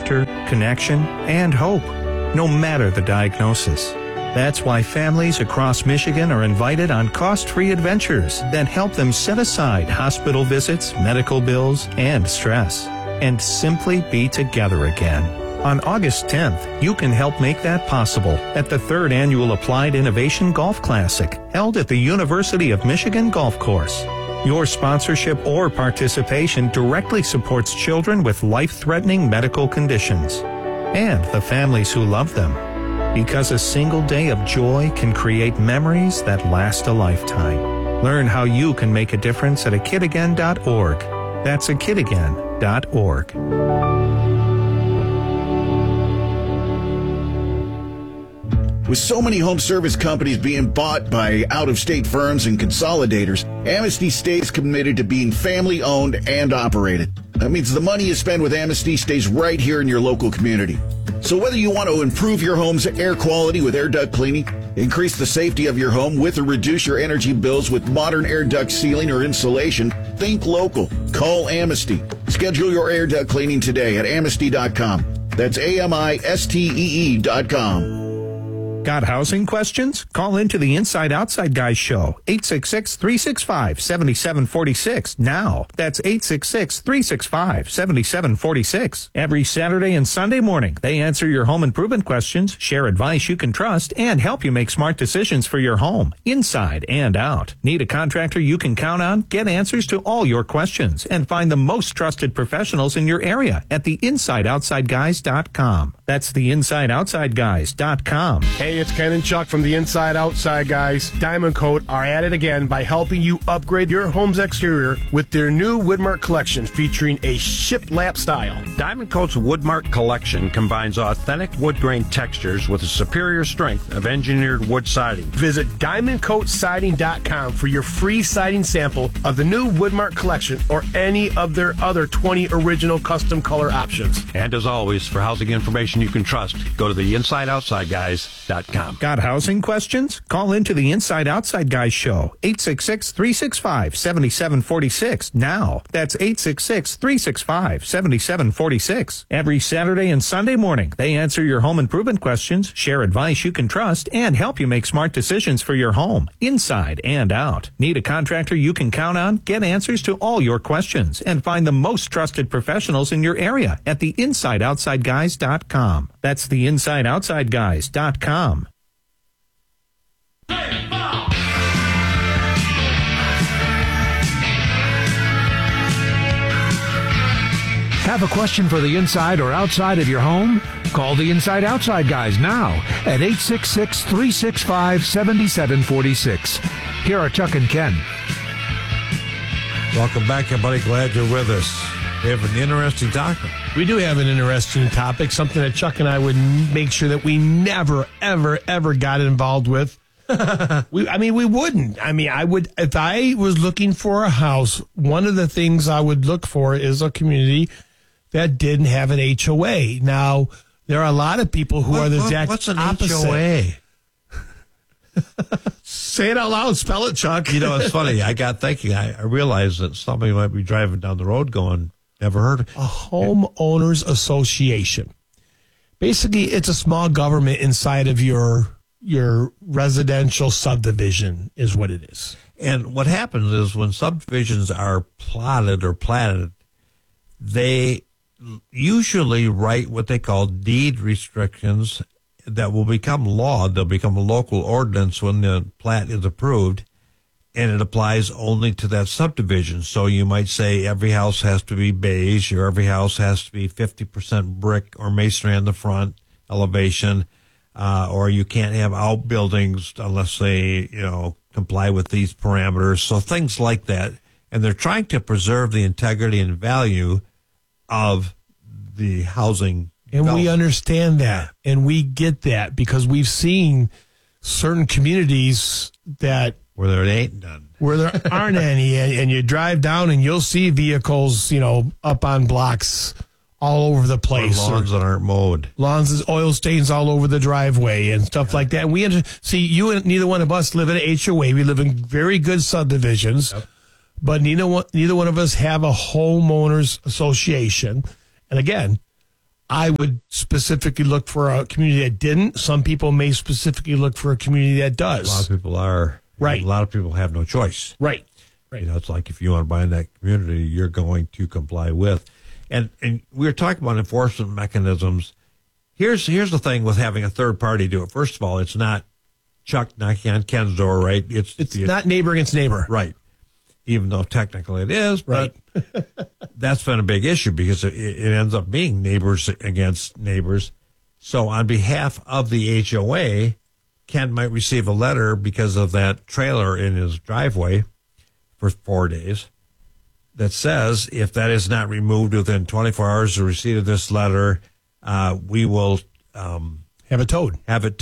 laughter, connection, and hope, no matter the diagnosis. That's why families across Michigan are invited on cost-free adventures that help them set aside hospital visits, medical bills, and stress, and simply be together again. On August 10th, you can help make that possible at the 3rd Annual Applied Innovation Golf Classic, held at the University of Michigan Golf Course. Your sponsorship or participation directly supports children with life-threatening medical conditions and the families who love them. Because a single day of joy can create memories that last a lifetime. Learn how you can make a difference at akidagain.org. That's akidagain.org. With so many home service companies being bought by out-of-state firms and consolidators, Amnesty stays committed to being family-owned and operated. That means the money you spend with Amnesty stays right here in your local community. So whether you want to improve your home's air quality with air duct cleaning, increase the safety of your home with or reduce your energy bills with modern air duct sealing or insulation, think local. Call Amnesty. Schedule your air duct cleaning today at amnesty.com. That's AMISTEE.com. Got housing questions? Call into the Inside Outside Guys show, 866-365-7746 now. That's 866-365-7746. Every Saturday and Sunday morning, they answer your home improvement questions, share advice you can trust, and help you make smart decisions for your home, inside and out. Need a contractor you can count on? Get answers to all your questions and find the most trusted professionals in your area at theinsideoutsideguys.com. That's theinsideoutsideguys.com. Hey, it's Ken and Chuck from the Inside Outside Guys. Diamond Coat are at it again by helping you upgrade your home's exterior with their new Woodmark collection featuring a shiplap style. Diamond Coat's Woodmark collection combines authentic wood grain textures with a superior strength of engineered wood siding. Visit DiamondCoatSiding.com for your free siding sample of the new Woodmark collection or any of their other 20 original custom color options. And as always, for housing information you can trust, go to theinsideoutsideguys.com. Got housing questions? Call into the Inside Outside Guys show, 866-365-7746 now. That's 866-365-7746. Every Saturday and Sunday morning, they answer your home improvement questions, share advice you can trust, and help you make smart decisions for your home, inside and out. Need a contractor you can count on? Get answers to all your questions and find the most trusted professionals in your area at theinsideoutsideguys.com. That's theinsideoutsideguys.com. Have a question for the inside or outside of your home? Call the Inside Outside Guys now at 866-365-7746. Here are Chuck and Ken. Welcome back, everybody. Glad you're with us. We have an interesting topic. We do have an interesting topic, something that Chuck and I would make sure that we never, ever, ever got involved with. We wouldn't. I would, if I was looking for a house, one of the things I would look for is a community that didn't have an HOA. Now, there are a lot of people who are the exact opposite. What's an HOA? Say it out loud. Spell it, Chuck. You know, it's funny. I got thinking. I realized that somebody might be driving down the road going, never heard of it. A homeowners association. Basically, it's a small government inside of your residential subdivision is what it is. And what happens is when subdivisions are plotted or platted, they usually write what they call deed restrictions that will become law. They'll become a local ordinance when the plat is approved, and it applies only to that subdivision. So you might say every house has to be beige, or every house has to be 50% brick or masonry on the front elevation, or you can't have outbuildings unless they, comply with these parameters. So things like that. And they're trying to preserve the integrity and value of the housing. And we understand that, and we get that, because we've seen certain communities where there ain't none, where there aren't any, and you drive down and you'll see vehicles, up on blocks all over the place. Or lawns that aren't mowed. Lawns, oil stains all over the driveway and stuff like that. And we see you and neither one of us live in an HOA. We live in very good subdivisions, but neither one of us have a homeowners association. And again, I would specifically look for a community that didn't. Some people may specifically look for a community that does. A lot of people are. Right. A lot of people have no choice. Right. You know, it's like if you want to buy in that community, you're going to comply with. And we were talking about enforcement mechanisms. Here's the thing with having a third party do it. First of all, it's not Chuck knocking on Ken's door, right? It's not neighbor against neighbor. Right. Even though technically it is, but that's been a big issue because it ends up being neighbors against neighbors. So on behalf of the HOA, Ken might receive a letter because of that trailer in his driveway for 4 days that says if that is not removed within 24 hours of receipt of this letter, we will have it towed.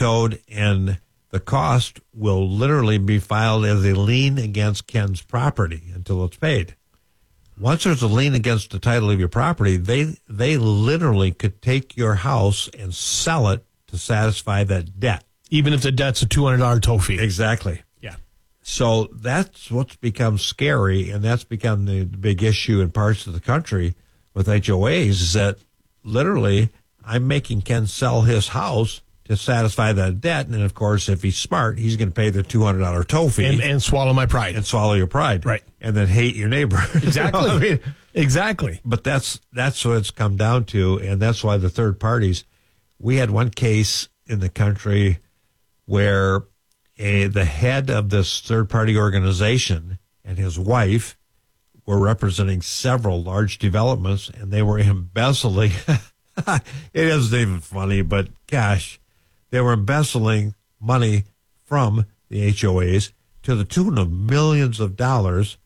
And the cost will literally be filed as a lien against Ken's property until it's paid. Once there's a lien against the title of your property, they literally could take your house and sell it to satisfy that debt. Even if the debt's a $200 tow fee. Exactly. Yeah. So that's what's become scary, and that's become the big issue in parts of the country with HOAs, is that literally I'm making Ken sell his house to satisfy that debt. And, of course, if he's smart, he's going to pay the $200 tow fee. And swallow my pride. And swallow your pride. Right. And then hate your neighbor. Exactly. You know what I mean? Exactly. But that's what it's come down to, and that's why the third parties. We had one case in the country where the head of this third-party organization and his wife were representing several large developments, and they were embezzling. It isn't even funny, but gosh, they were embezzling money from the HOAs to the tune of millions of dollars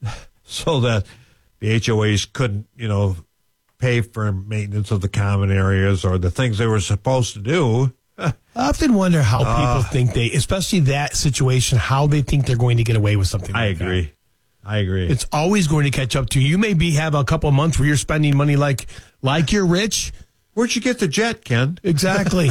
so that the HOAs couldn't, pay for maintenance of the common areas or the things they were supposed to do. I often wonder how people think especially that situation, how they think they're going to get away with something like that. I agree. It's always going to catch up to you. You may have a couple of months where you're spending money like you're rich. Where'd you get the jet, Ken? Exactly.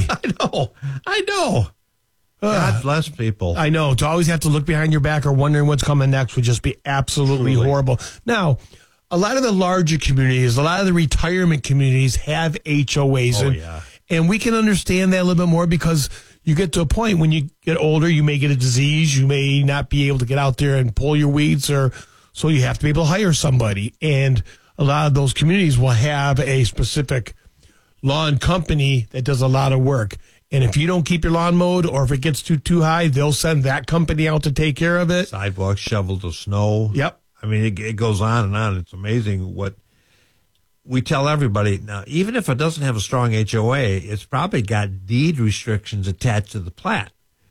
I know. God bless people. I know. To always have to look behind your back or wondering what's coming next would just be absolutely horrible. Now, a lot of the larger communities, a lot of the retirement communities have HOAs. And we can understand that a little bit more because you get to a point when you get older, you may get a disease. You may not be able to get out there and pull your weeds, so you have to be able to hire somebody. And a lot of those communities will have a specific lawn company that does a lot of work. And if you don't keep your lawn mowed or if it gets too high, they'll send that company out to take care of it. Sidewalks shoveled the snow. Yep. I mean, it goes on and on. It's amazing what we tell everybody. Now, even if it doesn't have a strong HOA, it's probably got deed restrictions attached to the plat.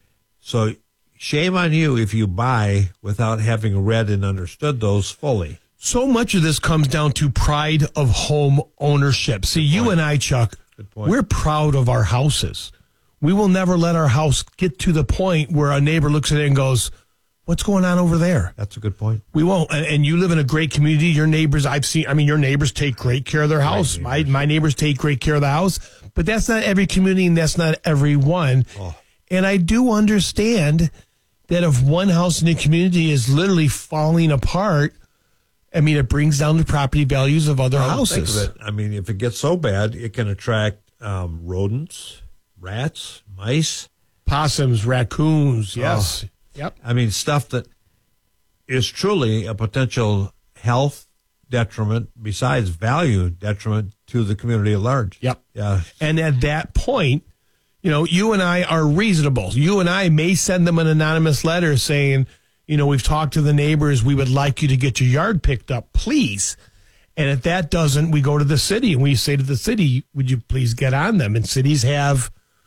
So shame on you if you buy without having read and understood those fully. So much of this comes down to pride of home ownership. See, you and I, Chuck, we're proud of our houses. We will never let our house get to the point where a neighbor looks at it and goes, what's going on over there? That's a good point. We won't. And you live in a great community. Your neighbors, your neighbors take great care of their house. My neighbors take great care of the house. But that's not every community and that's not everyone. Oh. And I do understand that if one house in the community is literally falling apart, it brings down the property values of other houses. Think of it. If it gets so bad, it can attract rodents, rats, mice. Possums, raccoons, yes. Yep. Stuff that is truly a potential health detriment besides value detriment to the community at large. Yep. Yeah. And at that point, you and I are reasonable. You and I may send them an anonymous letter saying, we've talked to the neighbors. We would like you to get your yard picked up, please. And if that doesn't, we go to the city and we say to the city, would you please get on them? And cities have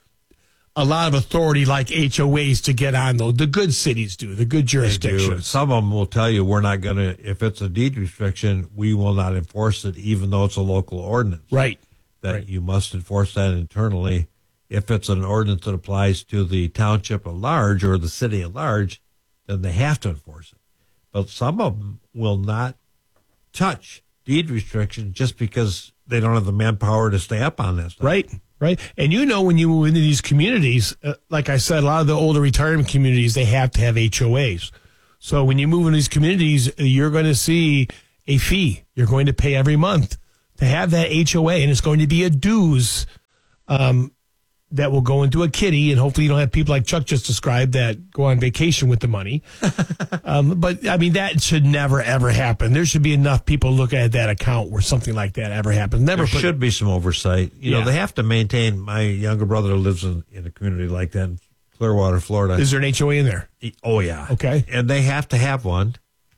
a lot of authority like HOAs to get on those. The good cities do, the good jurisdictions. Some of them will tell you we're not going to, if it's a deed restriction, we will not enforce it even though it's a local ordinance. Right. That you must enforce that internally. If it's an ordinance that applies to the township at large or the city at large, then they have to enforce it. But some of them will not touch deed restrictions just because they don't have the manpower to stay up on this stuff. Right. And when you move into these communities, like I said, a lot of the older retirement communities, they have to have HOAs. So when you move into these communities, you're going to see a fee. You're going to pay every month to have that HOA, and it's going to be a dues that will go into a kitty, and hopefully you don't have people like Chuck just described that go on vacation with the money. But, I mean, that should never, ever happen. There should be enough people looking at that account where something like that ever happens. There should be some oversight. You know, they have to maintain. My younger brother lives in a community like that in Clearwater, Florida. Is there an HOA in there? Oh, yeah. Okay. And they have to have one,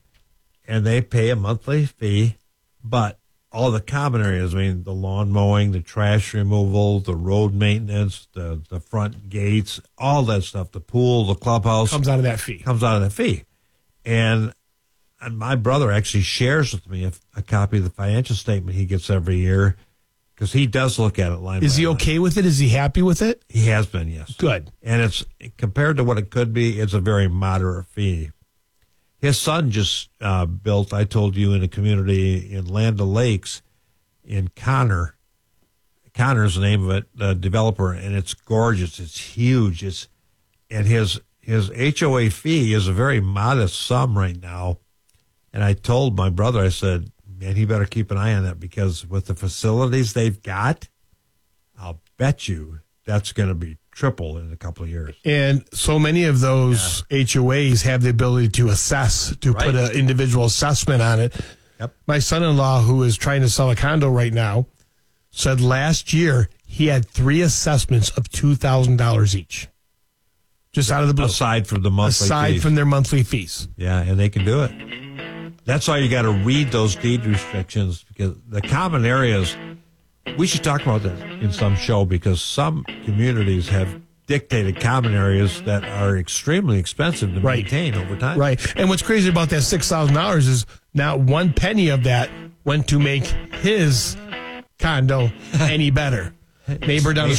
and they pay a monthly fee, but all the common areas, I mean, the lawn mowing, the trash removal, the road maintenance, the front gates, all that stuff, the pool, the clubhouse. Comes out of that fee. And my brother actually shares with me a copy of the financial statement he gets every year because he does look at it line by line. Is he okay with it? Is he happy with it? He has been, yes. Good. And it's compared to what it could be, it's a very moderate fee. His son just built, I told you, in a community in Land O'Lakes in Connor. Connor's the name of it, the developer, and it's gorgeous. It's huge. And his HOA fee is a very modest sum right now. And I told my brother, I said, man, he better keep an eye on that because with the facilities they've got, I'll bet you that's going to be triple in a couple of years. And so many of those HOAs have the ability to assess, to put an individual assessment on it. Yep. My son-in-law, who is trying to sell a condo right now, said last year he had 3 assessments of $2,000 each. Just out of the blue. Aside from the monthly fees. From their monthly fees. Yeah, and they can do it. That's why you got to read those deed restrictions because the common areas, we should talk about that in some show because some communities have dictated common areas that are extremely expensive to maintain over time. Right. And what's crazy about that $6,000 is not one penny of that went to make his condo any better. Neighbor down the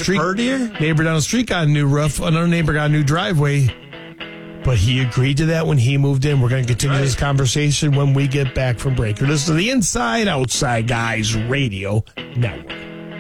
street got a new roof. Another neighbor got a new driveway. But he agreed to that when he moved in. We're going to continue this conversation when we get back from break. You're listening to the Inside Outside Guys Radio Network.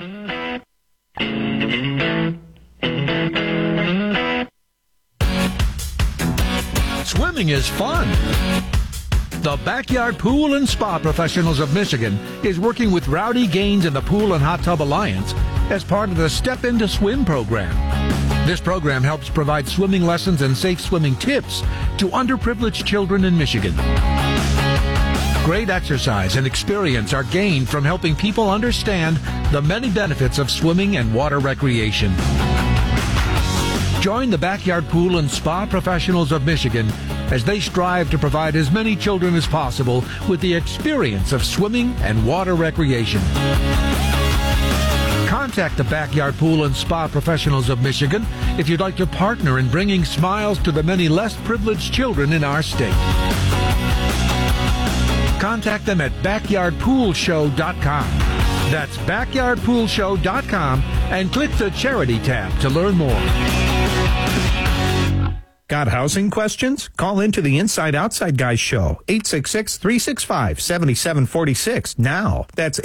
Swimming is fun. The Backyard Pool and Spa Professionals of Michigan is working with Rowdy Gaines and the Pool and Hot Tub Alliance as part of the Step Into Swim program. This program helps provide swimming lessons and safe swimming tips to underprivileged children in Michigan. Great exercise and experience are gained from helping people understand the many benefits of swimming and water recreation. Join the Backyard Pool and Spa Professionals of Michigan as they strive to provide as many children as possible with the experience of swimming and water recreation. Contact the Backyard Pool and Spa Professionals of Michigan if you'd like to partner in bringing smiles to the many less privileged children in our state. Contact them at backyardpoolshow.com. That's backyardpoolshow.com and click the charity tab to learn more. Got housing questions? Call into the Inside Outside Guys show, 866-365-7746 now. That's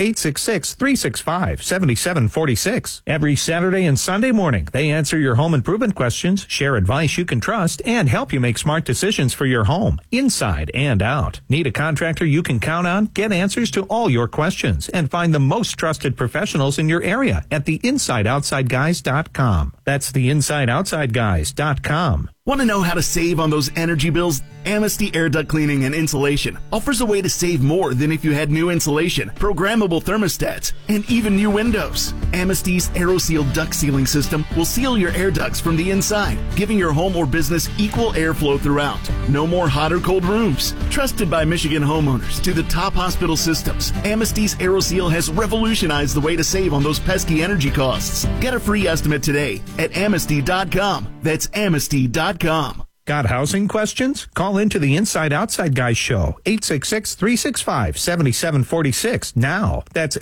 866-365-7746. Every Saturday and Sunday morning, they answer your home improvement questions, share advice you can trust, and help you make smart decisions for your home, inside and out. Need a contractor you can count on? Get answers to all your questions and find the most trusted professionals in your area at theinsideoutsideguys.com. That's theinsideoutsideguys.com. Want to know how to save on those energy bills? Amnesty Air Duct Cleaning and Insulation offers a way to save more than if you had new insulation, programmable thermostats, and even new windows. Amnesty's AeroSeal duct sealing system will seal your air ducts from the inside, giving your home or business equal airflow throughout. No more hot or cold rooms. Trusted by Michigan homeowners to the top hospital systems, Amnesty's AeroSeal has revolutionized the way to save on those pesky energy costs. Get a free estimate today at amnesty.com. That's amnesty.com. Got housing questions? Call into the Inside Outside Guys show, 866-365-7746 now. That's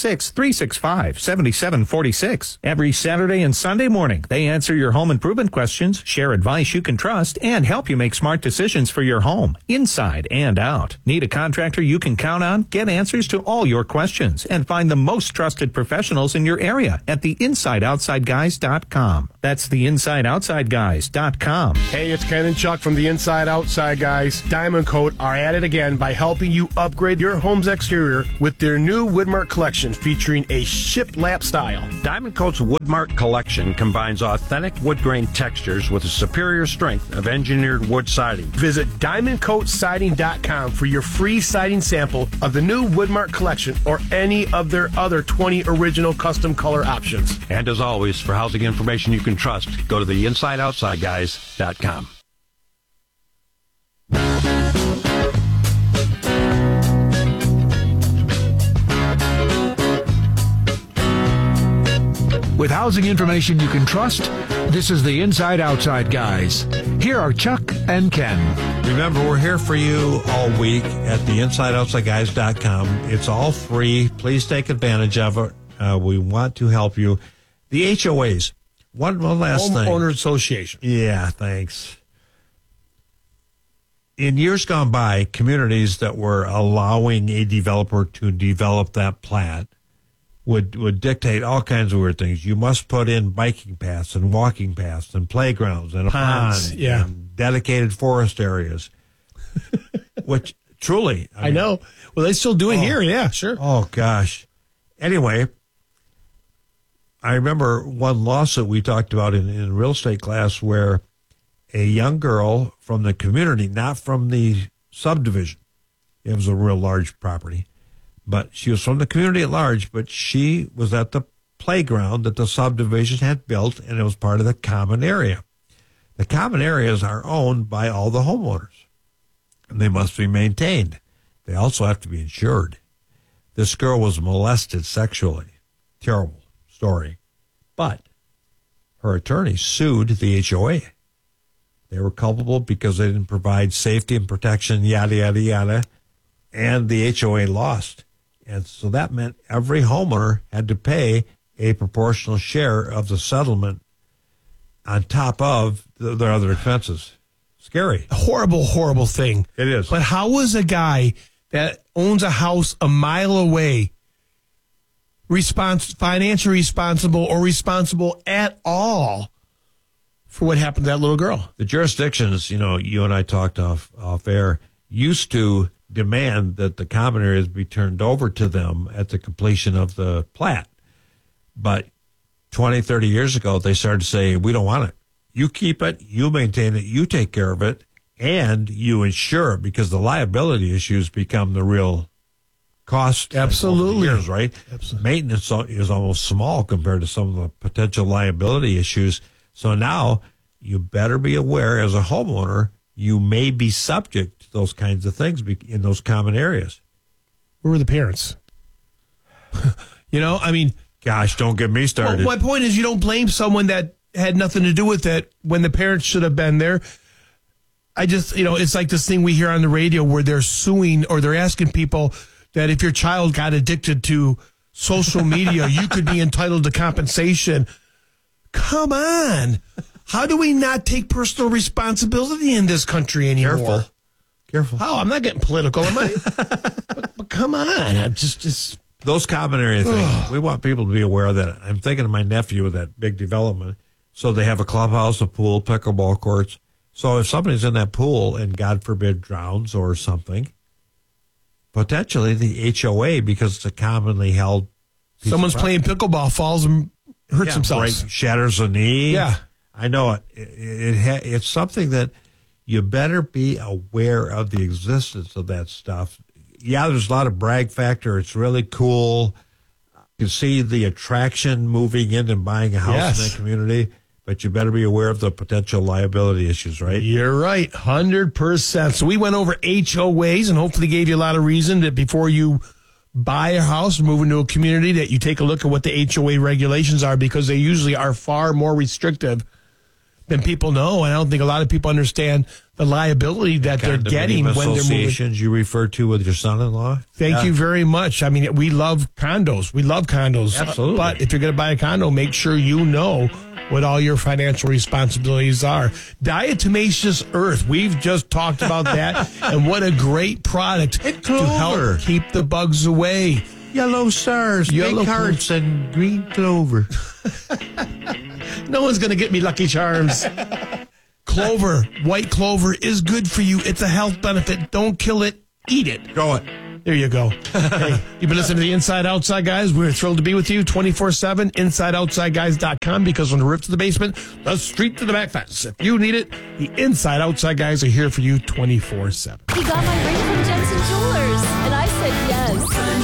866-365-7746. Every Saturday and Sunday morning, they answer your home improvement questions, share advice you can trust, and help you make smart decisions for your home, inside and out. Need a contractor you can count on? Get answers to all your questions and find the most trusted professionals in your area at theinsideoutsideguys.com. That's theinsideoutsideguys.com. Hey, it's Ken and Chuck from the Inside Outside guys. Diamond Coat are at it again by helping you upgrade your home's exterior with their new Woodmark collection featuring a shiplap style. Diamond Coat's Woodmark collection combines authentic wood grain textures with a superior strength of engineered wood siding. Visit DiamondCoatSiding.com for your free siding sample of the new Woodmark collection or any of their other 20 original custom color options. And as always, for housing information you can trust, go to the InsideOutsideGuys.com. With housing information you can trust, this is the Inside Outside Guys. Here are Chuck and Ken. Remember, we're here for you all week at the InsideOutsideGuys.com. It's all free. Please take advantage of it. We want to help you. The HOAs. One last thing. Homeowner Association. Yeah, thanks. In years gone by, communities that were allowing a developer to develop that plat would dictate all kinds of weird things. You must put in biking paths and walking paths and playgrounds and a Ponds, pond yeah. and dedicated forest areas. Which truly, I know. Well, they still do it here. Yeah, sure. Oh, gosh. Anyway, I remember one lawsuit we talked about in real estate class where a young girl from the community, not from the subdivision, it was a real large property, but she was from the community at large, but she was at the playground that the subdivision had built, and it was part of the common area. The common areas are owned by all the homeowners, and they must be maintained. They also have to be insured. This girl was molested sexually. Terrible story. But her attorney sued the HOA. They were culpable because they didn't provide safety and protection, yada, yada, yada, and the HOA lost. And so that meant every homeowner had to pay a proportional share of the settlement on top of their other expenses. Scary. Horrible, horrible thing. It is. But how is a guy that owns a house a mile away financially responsible or responsible at all for what happened to that little girl? The jurisdictions, you and I talked off air, used to demand that the common areas be turned over to them at the completion of the plat. But 20, 30 years ago, they started to say, we don't want it. You keep it, you maintain it, you take care of it, and you insure it, because the liability issues become the real cost. Absolutely. Years, right? Absolutely. Maintenance is almost small compared to some of the potential liability issues. So now you better be aware as a homeowner, you may be subject to those kinds of things in those common areas. Where were the parents? Gosh, don't get me started. Well, my point is, you don't blame someone that had nothing to do with it when the parents should have been there. I just, it's like this thing we hear on the radio where they're suing or they're asking people that if your child got addicted to social media, you could be entitled to compensation. Come on. How do we not take personal responsibility in this country anymore? Careful. Oh, I'm not getting political, am I? but come on. I'm just those common area things, we want people to be aware of that. I'm thinking of my nephew with that big development. So they have a clubhouse, a pool, pickleball courts. So if somebody's in that pool and, God forbid, drowns or something, potentially the HOA, because it's a commonly held piece someone's of playing pickleball, falls and hurts themselves. Shatters a knee. Yeah. I know it. It's something that you better be aware of the existence of that stuff. Yeah, there's a lot of brag factor. It's really cool. You can see the attraction moving in and buying a house in that community, but you better be aware of the potential liability issues, right? You're right, 100%. So we went over HOAs and hopefully gave you a lot of reason that before you buy a house or move into a community that you take a look at what the HOA regulations are, because they usually are far more restrictive than people know. And I don't think a lot of people understand the liability that they're getting when they're moving. Associations you refer to with your son-in-law? Thank you very much. I mean, we love condos. We love condos. Absolutely. But if you're going to buy a condo, make sure you know what all your financial responsibilities are. Diatomaceous Earth. We've just talked about that. And what a great product to help keep the bugs away. Yellow stars, Yellow big hearts, and green clover. No one's going to get me Lucky Charms. Clover, white clover is good for you. It's a health benefit. Don't kill it. Eat it. Go it. There you go. Hey, you've been listening to the Inside Outside Guys. We're thrilled to be with you 24/7, InsideOutsideGuys.com, because from the roof to the basement, the street to the back fence. If you need it, the Inside Outside Guys are here for you 24/7. He got my ring from Jensen Jewelers, and I said yes.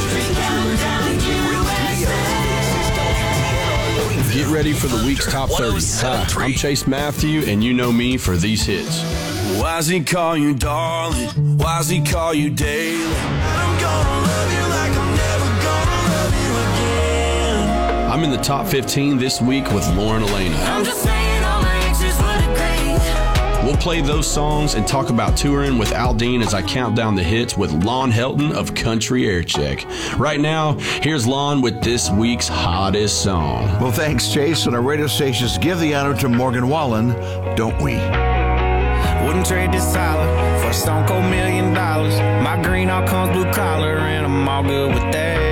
Get ready for the week's top 30. Hi, I'm Chase Matthew, and you know me for these hits. Why's he call you darling? Why's he call you daily? I'm gonna love you like I'm never gonna love you again. I'm in the top 15 this week with Lauren Elena. I'm just saying all my exes would agree. We'll play those songs and talk about touring with Aldine as I count down the hits with Lon Helton of Country Air Check. Right now, here's Lon with this week's hottest song. Well, thanks, Chase, and our radio stations give the honor to Morgan Wallen, don't we? Wouldn't trade this dollar for a stone cold $1 million. My green all comes blue collar, and I'm all good with that.